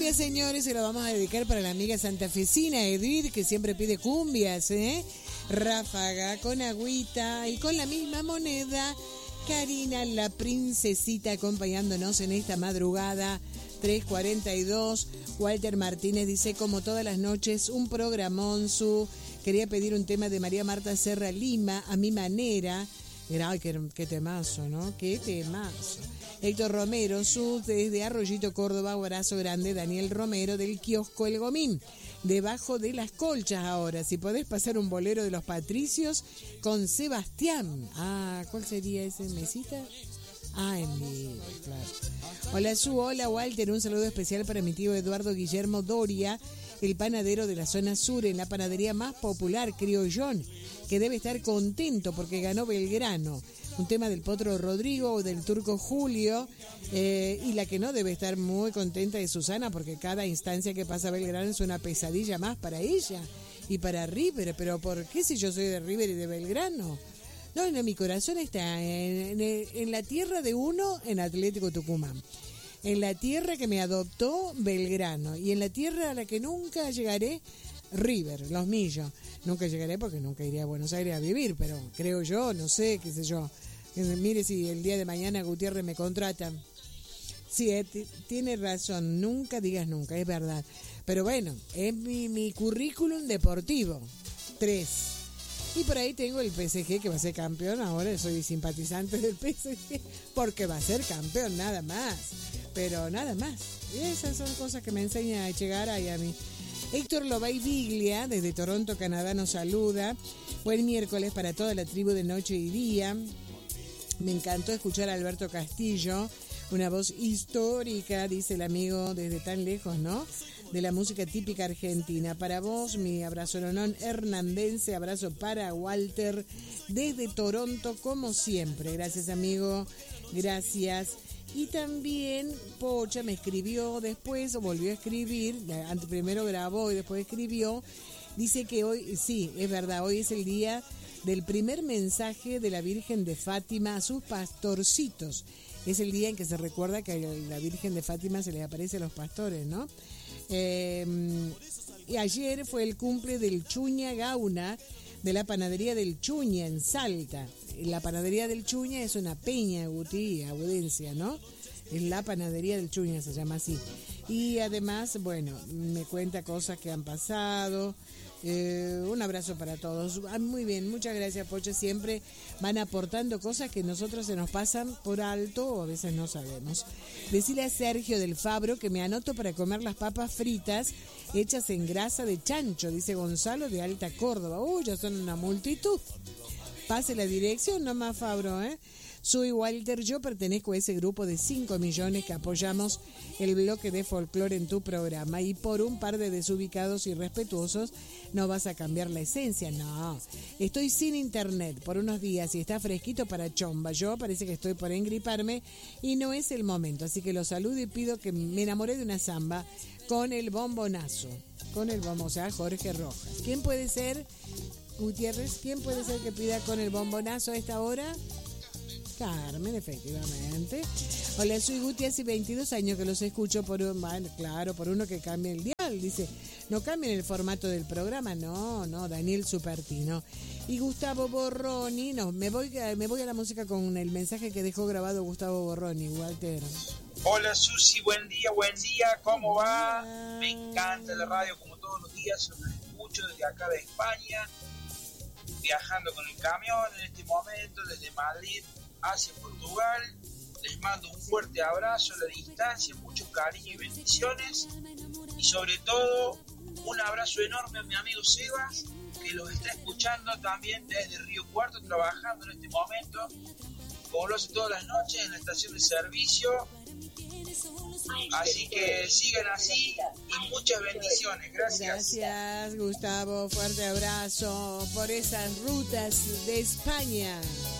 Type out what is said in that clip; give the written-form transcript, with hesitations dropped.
Señoras, señores, se lo vamos a dedicar para la amiga santafesina Edith, que siempre pide cumbias, Ráfaga, con agüita y con la misma moneda. Karina, la princesita, acompañándonos en esta madrugada, 3:42. Walter Martínez dice, como todas las noches, un programón. Quería pedir un tema de María Marta Serra Lima, a mi manera. Ay, qué temazo, ¿no? Qué temazo. Héctor Romero, desde Arroyito, Córdoba, abrazo grande. Daniel Romero, del kiosco El Gomín, debajo de las colchas ahora. Si podés pasar un bolero de los Patricios con Sebastián. ¿Cuál sería ese, mesita? En vivo, claro. Hola, hola, Walter, un saludo especial para mi tío Eduardo Guillermo Doria, el panadero de la zona sur, en la panadería más popular, Criollón, que debe estar contento porque ganó Belgrano. Un tema del Potro Rodrigo o del Turco Julio, y la que no debe estar muy contenta es Susana, porque cada instancia que pasa Belgrano es una pesadilla más para ella y para River. Pero ¿por qué si yo soy de River y de Belgrano? No, mi corazón está en la tierra de uno, en Atlético Tucumán. En la tierra que me adoptó, Belgrano. Y en la tierra a la que nunca llegaré, River, Los Millos. Nunca llegaré porque nunca iré a Buenos Aires a vivir, pero creo yo, no sé, qué sé yo. Mire si el día de mañana Gutiérrez me contrata. Sí, tiene razón, nunca digas nunca, es verdad. Pero bueno, es mi currículum deportivo. 3. Y por ahí tengo el PSG que va a ser campeón. Ahora soy simpatizante del PSG porque va a ser campeón, nada más. Pero nada más. Y esas son cosas que me enseña a llegar ahí a mí. Héctor Lobay Viglia, desde Toronto, Canadá, nos saluda. Buen miércoles para toda la tribu de Noche y Día. Me encantó escuchar a Alberto Castillo, una voz histórica, dice el amigo desde tan lejos, ¿no? De la música típica argentina. Para vos, mi abrazo lonón hernandense, abrazo para Walter desde Toronto, como siempre. Gracias, amigo, gracias. Y también Pocha me escribió después, o volvió a escribir, primero grabó y después escribió. Dice que hoy, sí, es verdad, hoy es el día del primer mensaje de la Virgen de Fátima a sus pastorcitos. Es el día en que se recuerda que a la Virgen de Fátima se les aparece a los pastores, ¿no? Y ayer fue el cumple del Chuña Gauna, de la panadería del Chuña en Salta. La panadería del Chuña es una peña, Guti, audiencia, ¿no? Es la panadería del Chuña, se llama así. Y además, bueno, me cuenta cosas que han pasado. Un abrazo para todos. Muy bien, muchas gracias, Pocho. Siempre van aportando cosas que nosotros se nos pasan por alto o a veces no sabemos. Decile a Sergio del Fabro que me anoto para comer las papas fritas hechas en grasa de chancho, dice Gonzalo de Alta Córdoba. Ya son una multitud. Pase la dirección nomás, Fabro, Soy Walter, yo pertenezco a ese grupo de 5 millones que apoyamos el bloque de folclore en tu programa, y por un par de desubicados y respetuosos no vas a cambiar la esencia. No, estoy sin internet por unos días y está fresquito para chomba. Yo parece que estoy por engriparme y no es el momento, así que los saludo y pido que me enamoré de una samba con el bombonazo, o sea, Jorge Rojas. ¿Quién puede ser, Gutiérrez? ¿Quién puede ser que pida con el bombonazo a esta hora? Carmen, efectivamente. Hola, soy Guti, hace 22 años que los escucho por uno que cambie el dial. Dice, no cambien el formato del programa. No, Daniel Supertino. Y Gustavo Borroni, me voy a la música con el mensaje que dejó grabado Gustavo Borroni, Walter. Hola, Susi, buen día, ¿cómo va? Me encanta la radio como todos los días, los escucho desde acá de España, viajando con el camión en este momento desde Madrid hacia Portugal. Les mando un fuerte abrazo a la distancia, mucho cariño y bendiciones, y sobre todo un abrazo enorme a mi amigo Sebas, que los está escuchando también desde Río Cuarto, trabajando en este momento, como lo hace todas las noches en la estación de servicio. Así que sigan así y muchas bendiciones. Gracias, Gustavo, fuerte abrazo por esas rutas de España.